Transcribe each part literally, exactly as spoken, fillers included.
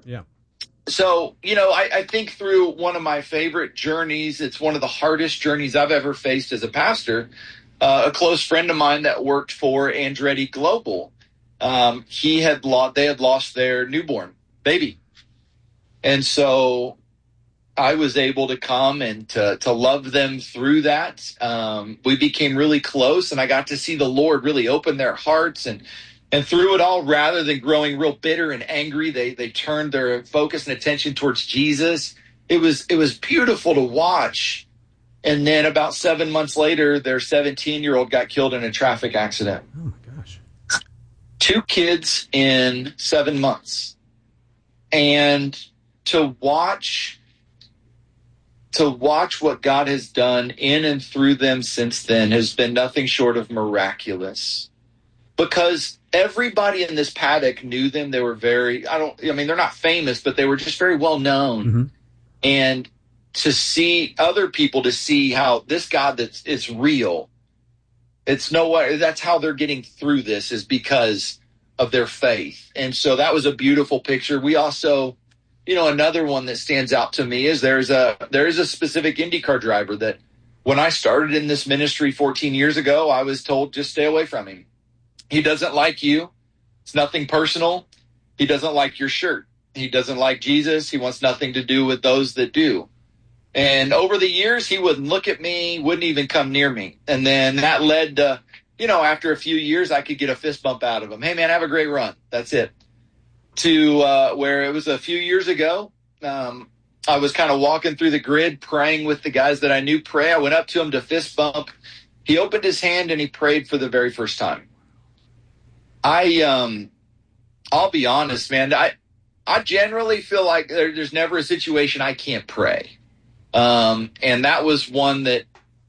Lord. Yeah. So, you know, I, I think through one of my favorite journeys, it's one of the hardest journeys I've ever faced as a pastor. Uh, a close friend of mine that worked for Andretti Global, um, he had lost, they had lost their newborn baby. And so I was able to come and to, to love them through that. Um, we became really close, and I got to see the Lord really open their hearts. And And through it all, rather than growing real bitter and angry, they they turned their focus and attention towards Jesus. It was it was beautiful to watch. And then about seven months later, their seventeen-year-old got killed in a traffic accident. Oh, my gosh. Two kids in seven months. And to watch, to watch what God has done in and through them since then has been nothing short of miraculous. Because everybody in this paddock knew them. They were very, I don't, I mean, they're not famous, but they were just very well known. Mm-hmm. And to see other people, to see how this God that's it's real, it's no way, that's how they're getting through this, is because of their faith. And so that was a beautiful picture. We also, you know, another one that stands out to me is there's a, there is a specific IndyCar driver that when I started in this ministry fourteen years ago, I was told, just stay away from him. He doesn't like you. It's nothing personal. He doesn't like your shirt. He doesn't like Jesus. He wants nothing to do with those that do. And over the years, he wouldn't look at me, wouldn't even come near me. And then that led to, you know, after a few years, I could get a fist bump out of him. Hey, man, have a great run. That's it. To uh, where it was a few years ago, um, I was kind of walking through the grid, praying with the guys that I knew pray. I went up to him to fist bump. He opened his hand and he prayed for the very first time. I, um, I'll be honest, man. I, I generally feel like there, there's never a situation I can't pray. Um, and that was one that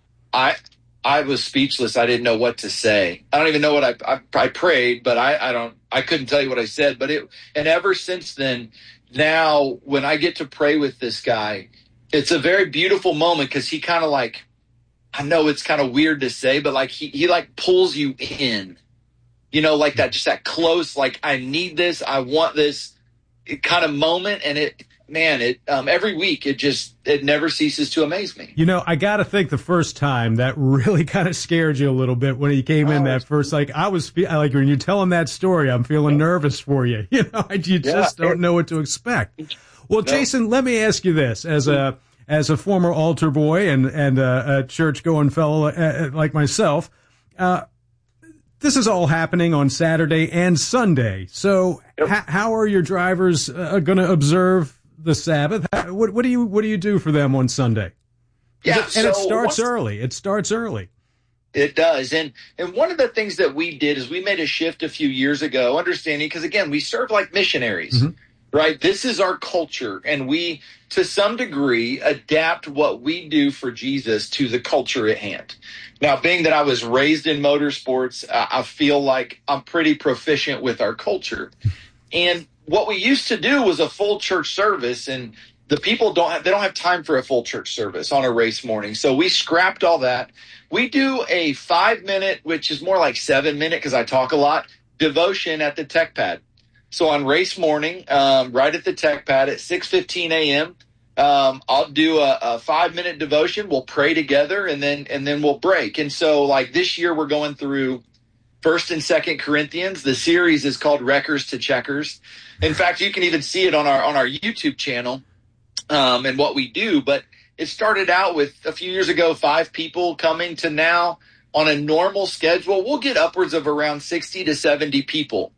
I, I was speechless. I didn't know what to say. I don't even know what I, I, I prayed, but I, I don't, I couldn't tell you what I said, but it, and ever since then, now when I get to pray with this guy, it's a very beautiful moment. Cause he kind of like, I know it's kind of weird to say, but like he, he like pulls you in. You know, like that, just that close, like, I need this, I want this kind of moment. And it, man, it, um, every week, it just, it never ceases to amaze me. You know, I got to think the first time that really kind of scared you a little bit when he came oh, in that first, like, I was, like, when you're telling that story, I'm feeling nervous for you. You know, you just yeah, don't know what to expect. Well, no. Jason, let me ask you this, as a, as a former altar boy and, and a, a church-going fellow uh, like myself, uh, this is all happening on Saturday and Sunday. So yep. ha- how are your drivers uh, going to observe the Sabbath? How, what, what do you what do you do for them on Sunday? Yeah, and so it starts early. It starts early. It does. And and one of the things that we did is we made a shift a few years ago, understanding, because, again, we serve like missionaries, mm-hmm. right? This is our culture. And we, to some degree, adapt what we do for Jesus to the culture at hand. Now, being that I was raised in motorsports, uh, I feel like I'm pretty proficient with our culture. And what we used to do was a full church service, and the people don't have, they don't have time for a full church service on a race morning. So we scrapped all that. We do a five minute, which is more like seven minute because I talk a lot, devotion at the tech pad. So on race morning, um, right at the tech pad at six fifteen a.m., Um, I'll do a, a five minute devotion. We'll pray together and then, and then we'll break. And so like this year we're going through First and Second Corinthians. The series is called Wreckers to Checkers. In fact, you can even see it on our, on our YouTube channel, um, and what we do, but it started out with a few years ago, five people coming to now on a normal schedule. We'll get upwards of around sixty to seventy people.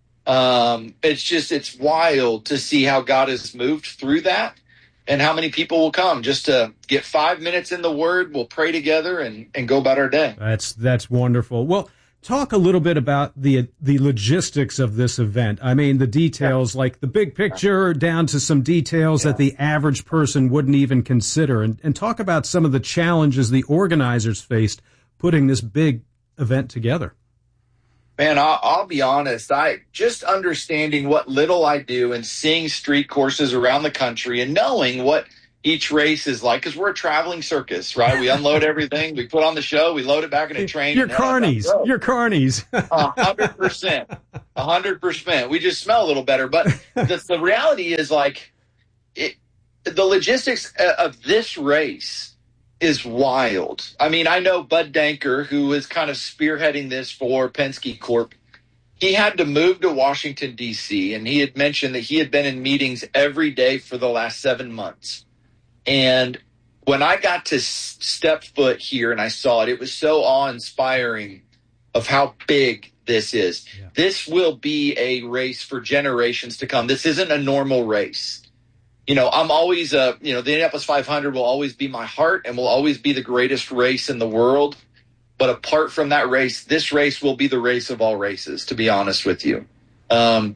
Um, it's just, it's wild to see how God has moved through that. And how many people will come just to get five minutes in the Word. We'll pray together and, and go about our day. That's that's wonderful. Well, talk a little bit about the the logistics of this event. I mean, the details, yeah. like the big picture down to some details yeah. that the average person wouldn't even consider. And, and talk about some of the challenges the organizers faced putting this big event together. Man, I'll, I'll be honest. I just understanding what little I do and seeing street courses around the country and knowing what each race is like, because we're a traveling circus, right? We unload everything, we put on the show, we load it back in a train. You're carnies. You're carnies. A hundred percent. A hundred percent. We just smell a little better. But the, the reality is, like, it, the logistics of this race is wild. I mean, I know Bud Danker, who is kind of spearheading this for Penske Corp. He had to move to Washington, D C, and he had mentioned that he had been in meetings every day for the last seven months. And when I got to s- step foot here and I saw it, it was so awe-inspiring of how big this is. Yeah. This will be a race for generations to come. This isn't a normal race. You know, I'm always, uh, you know, the Indianapolis five hundred will always be my heart and will always be the greatest race in the world. But apart from that race, this race will be the race of all races, to be honest with you. Um,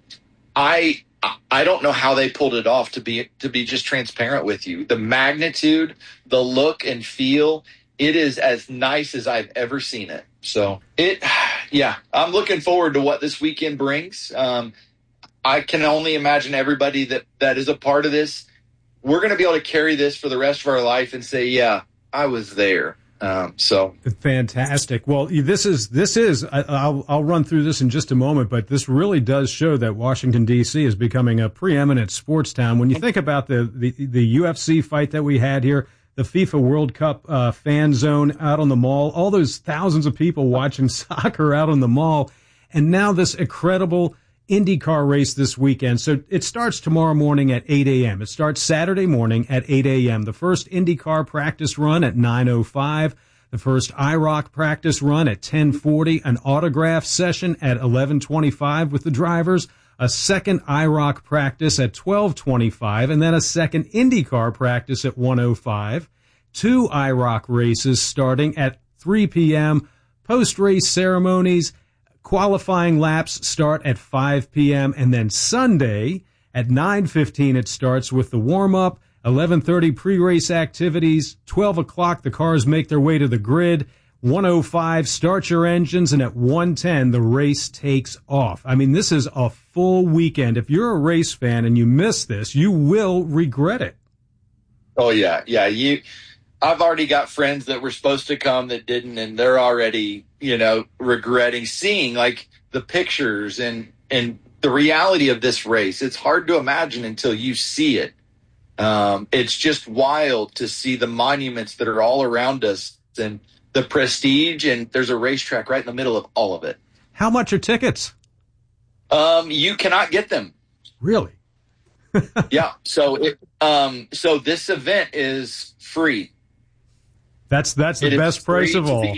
I I don't know how they pulled it off, to be to be just transparent with you. The magnitude, the look and feel, it is as nice as I've ever seen it. So it, yeah, I'm looking forward to what this weekend brings. Um, I can only imagine everybody that, that is a part of this. We're going to be able to carry this for the rest of our life and say, yeah, I was there. Um, so fantastic. Well, this is this is I, I'll I'll run through this in just a moment, but this really does show that Washington D C is becoming a preeminent sports town. When you think about the the, the U F C fight that we had here, the FIFA World Cup uh, fan zone out on the mall, all those thousands of people watching soccer out on the mall, and now this incredible IndyCar race this weekend. So it starts tomorrow morning at eight a.m. It starts Saturday morning at eight a.m. The first IndyCar practice run at nine oh five. The first I ROC practice run at ten forty. An autograph session at eleven twenty-five with the drivers. A second I ROC practice at twelve twenty-five. And then a second IndyCar practice at one oh five. Two I ROC races starting at three p.m. Post-race ceremonies. Qualifying laps start at five p.m. and then Sunday at nine fifteen it starts with the warm-up, eleven thirty pre-race activities, twelve o'clock the cars make their way to the grid, one oh five start your engines, and at one ten the race takes off. I mean, this is a full weekend. If you're a race fan and you miss this, you will regret it. Oh, yeah. Yeah, you... I've already got friends that were supposed to come that didn't, and they're already, you know, regretting seeing, like, the pictures and, and the reality of this race. It's hard to imagine until you see it. Um, it's just wild to see the monuments that are all around us and the prestige, and there's a racetrack right in the middle of all of it. How much are tickets? Um, you cannot get them. Really? Yeah. So, it, um, so this event is free. That's that's the it best price of all.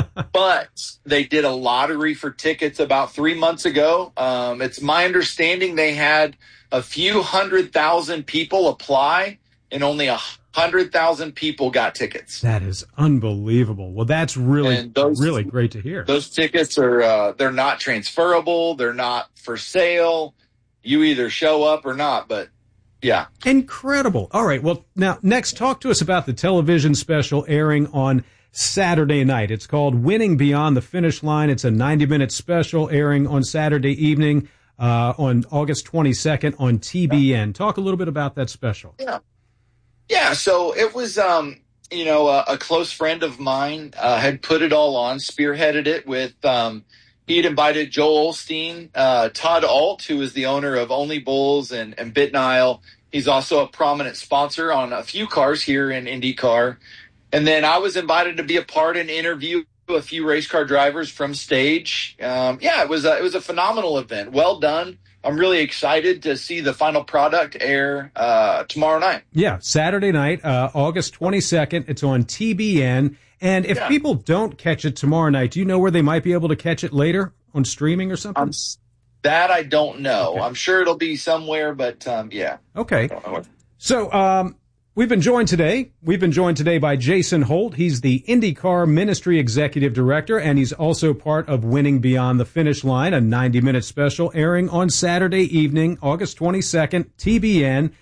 But they did a lottery for tickets about three months ago. Um, it's my understanding they had a few hundred thousand people apply, and only a hundred thousand people got tickets. That is unbelievable. Well, that's really those, really great to hear. Those tickets are uh, they're not transferable. They're not for sale. You either show up or not, but. Yeah. Incredible. All right. Well, now, next, talk to us about the television special airing on Saturday night. It's called Winning Beyond the Finish Line. It's a ninety-minute special airing on Saturday evening uh, on August twenty-second on T B N. Talk a little bit about that special. Yeah. Yeah. So it was, um, you know, a, a close friend of mine uh, had put it all on, spearheaded it with um, he had invited Joel Osteen, uh, Todd Alt, who is the owner of Only Bulls and, and BitNile. He's also a prominent sponsor on a few cars here in IndyCar. And then I was invited to be a part and interview a few race car drivers from stage. Um, yeah, it was a, it was a phenomenal event. Well done. I'm really excited to see the final product air uh, tomorrow night. Yeah, Saturday night, uh, August twenty-second. It's on T B N. And if yeah. people don't catch it tomorrow night, do you know where they might be able to catch it later on streaming or something? Um, that I don't know. Okay. I'm sure it'll be somewhere, but um, yeah. Okay. So um, we've been joined today. We've been joined today by Jason Holt. He's the IndyCar Ministry Executive Director, and he's also part of Winning Beyond the Finish Line, a ninety-minute special airing on Saturday evening, August twenty-second, T B N.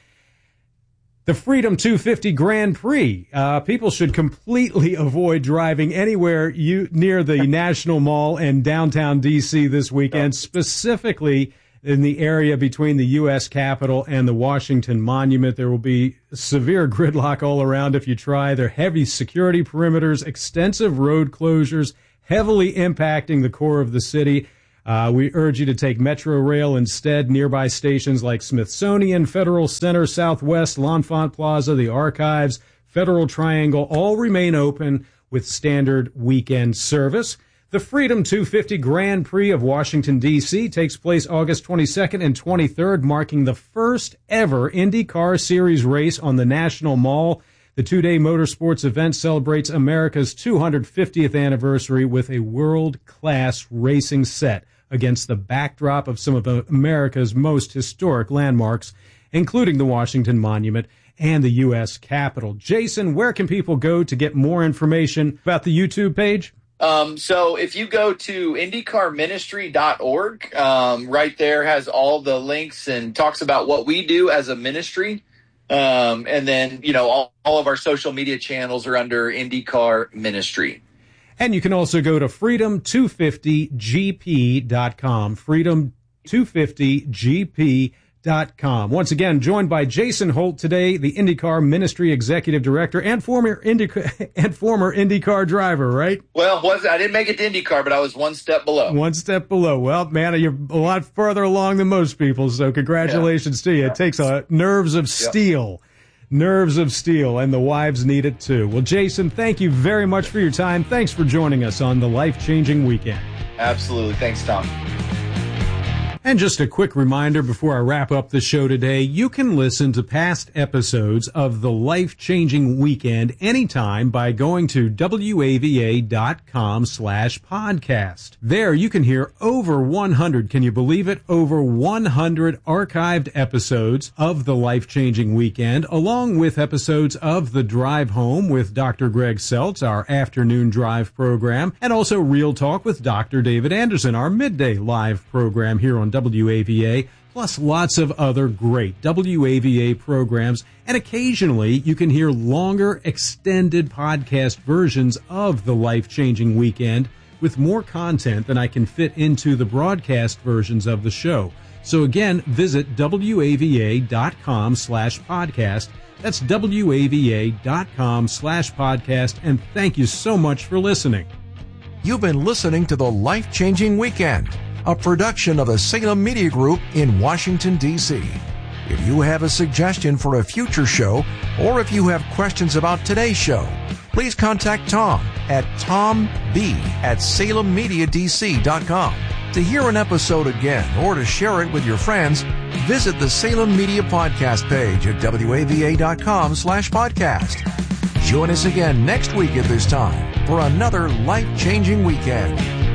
The Freedom two fifty Grand Prix. Uh, people should completely avoid driving anywhere you near the National Mall in downtown D C this weekend. Specifically, in the area between the U S Capitol and the Washington Monument. There will be severe gridlock all around if you try. There are heavy security perimeters, extensive road closures, heavily impacting the core of the city. Uh, we urge you to take Metro Rail instead. Nearby stations like Smithsonian, Federal Center, Southwest, L'Enfant Plaza, the Archives, Federal Triangle all remain open with standard weekend service. The Freedom two fifty Grand Prix of Washington, D C takes place August twenty-second and twenty-third, marking the first ever IndyCar Series race on the National Mall. The two-day motorsports event celebrates America's two hundred fiftieth anniversary with a world-class racing set against the backdrop of some of America's most historic landmarks, including the Washington Monument and the U S Capitol. Jason, where can people go to get more information about the YouTube page? Um, so if you go to IndyCar Ministry dot org, um, right there has all the links and talks about what we do as a ministry. Um, and then, you know, all, all of our social media channels are under IndyCar Ministry. And you can also go to freedom two fifty G P dot com, freedom two fifty G P dot com. Once again, joined by Jason Holt today, the IndyCar Ministry Executive Director and former IndyCar, and former IndyCar driver, right? Well, was I didn't make it to IndyCar, but I was one step below. One step below. Well, man, you're a lot further along than most people, so congratulations yeah. to you. It takes a nerves of steel. Yep. Nerves of steel, and the wives need it too. Well, Jason, thank you very much for your time. Thanks for joining us on the Life-Changing Weekend. Absolutely. Thanks, Tom. And just a quick reminder before I wrap up the show today, you can listen to past episodes of the Life-Changing Weekend anytime by going to W A V A dot com slash podcast. There you can hear over one hundred, can you believe it, over one hundred archived episodes of the Life-Changing Weekend, along with episodes of The Drive Home with Doctor Greg Seltz, our afternoon drive program, and also Real Talk with Doctor David Anderson, our midday live program here on W A V A, plus lots of other great W A V A programs. And occasionally you can hear longer, extended podcast versions of the Life-Changing Weekend with more content than I can fit into the broadcast versions of the show. So again, visit W A V A dot com slash podcast. That's W A V A dot com slash podcast. And thank you so much for listening. You've been listening to the Life-Changing Weekend, a production of the Salem Media Group in Washington, D C If you have a suggestion for a future show, or if you have questions about today's show, please contact Tom at tom b at salem media d c dot com. To hear an episode again or to share it with your friends, visit the Salem Media Podcast page at W A V A dot com slash podcast. Join us again next week at this time for another life-changing weekend.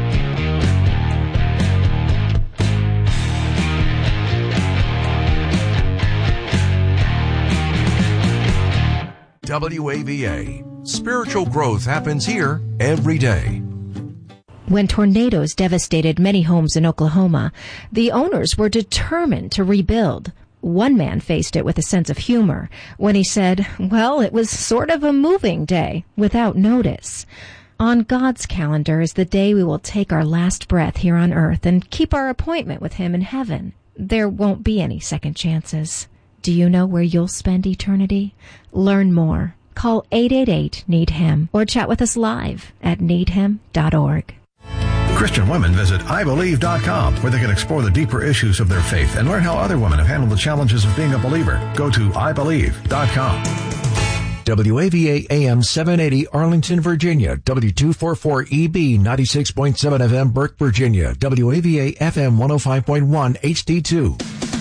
W A V A. Spiritual growth happens here every day. When tornadoes devastated many homes in Oklahoma, the owners were determined to rebuild. One man faced it with a sense of humor when he said, well, it was sort of a moving day without notice. On God's calendar is the day we will take our last breath here on earth and keep our appointment with Him in heaven. There won't be any second chances. Do you know where you'll spend eternity? Learn more. Call eight eight eight, need him or chat with us live at need him dot org. Christian women visit I believe dot com, where they can explore the deeper issues of their faith and learn how other women have handled the challenges of being a believer. Go to I believe dot com. W A V A A M seven eighty Arlington, Virginia. W two forty-four E B ninety-six point seven F M Burke, Virginia. W A V A F M one oh five point one H D two.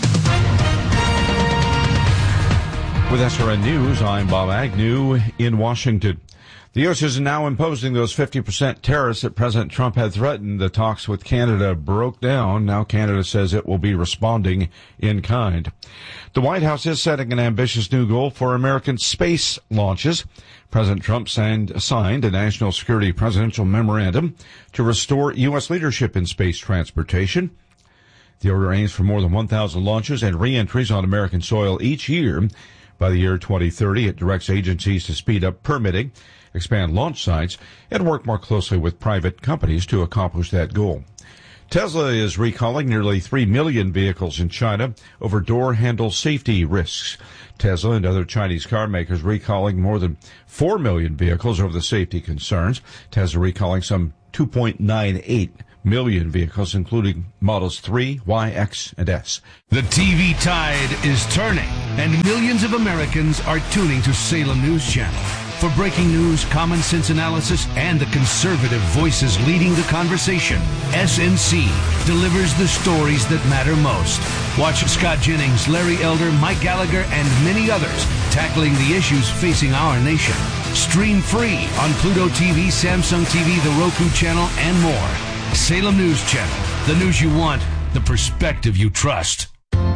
With S R N News, I'm Bob Agnew in Washington. The U S is now imposing those fifty percent tariffs that President Trump had threatened. The talks with Canada broke down. Now Canada says it will be responding in kind. The White House is setting an ambitious new goal for American space launches. President Trump signed, signed a national security presidential memorandum to restore U S leadership in space transportation. The order aims for more than one thousand launches and re-entries on American soil each year. By the year twenty thirty, it directs agencies to speed up permitting, expand launch sites, and work more closely with private companies to accomplish that goal. Tesla is recalling nearly three million vehicles in China over door handle safety risks. Tesla and other Chinese car makers recalling more than four million vehicles over the safety concerns. Tesla recalling some two point nine eight million vehicles, including Models three, Y, X, and S. The T V tide is turning, and millions of Americans are tuning to Salem News Channel. For breaking news, common sense analysis, and the conservative voices leading the conversation, S N C delivers the stories that matter most. Watch Scott Jennings, Larry Elder, Mike Gallagher, and many others tackling the issues facing our nation. Stream free on Pluto T V, Samsung T V, the Roku channel, and more. Salem News Channel, the news you want, the perspective you trust.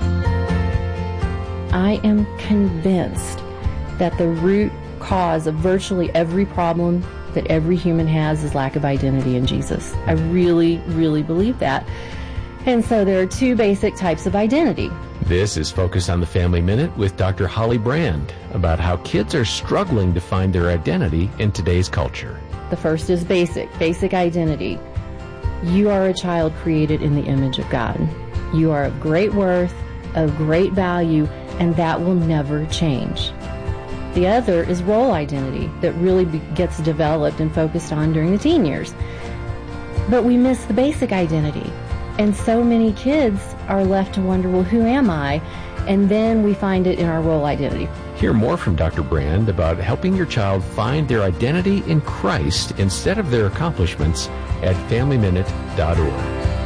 I am convinced that the root cause of virtually every problem that every human has is lack of identity in Jesus. I really, really believe that. And so there are two basic types of identity. This is Focus on the Family Minute with Doctor Holly Brand about how kids are struggling to find their identity in today's culture. The first is basic, basic identity. You are a child created in the image of God. You are of great worth, of great value, and that will never change. The other is role identity that really be- gets developed and focused on during the teen years. But we miss the basic identity. And so many kids are left to wonder, well, who am I? And then we find it in our role identity. Hear more from Doctor Brand about helping your child find their identity in Christ instead of their accomplishments at family minute dot org.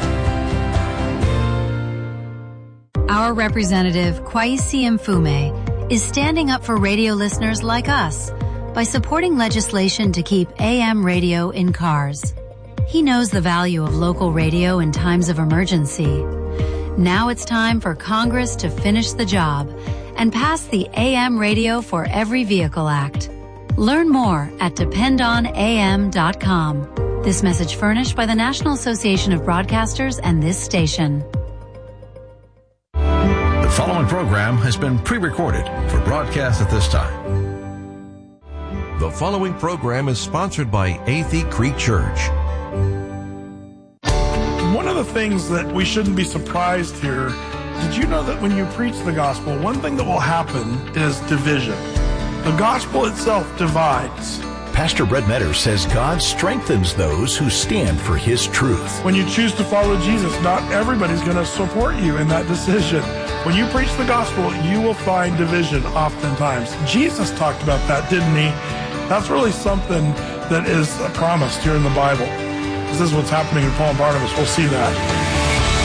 Our representative, Kwesi Mfume, is standing up for radio listeners like us by supporting legislation to keep A M radio in cars. He knows the value of local radio in times of emergency. Now it's time for Congress to finish the job and pass the A M Radio for Every Vehicle Act. Learn more at depend on A M dot com. This message furnished by the National Association of Broadcasters and this station. The following program has been pre-recorded for broadcast at this time. The following program is sponsored by Athey Creek Church. One of the things that we shouldn't be surprised here, did you know that when you preach the gospel, one thing that will happen is division? The gospel itself divides. Pastor Brett Metters says God strengthens those who stand for His truth. When you choose to follow Jesus, not everybody's going to support you in that decision. When you preach the gospel, you will find division oftentimes. Jesus talked about that, didn't He? That's really something that is promised here in the Bible. This is what's happening in Paul and Barnabas. We'll see that.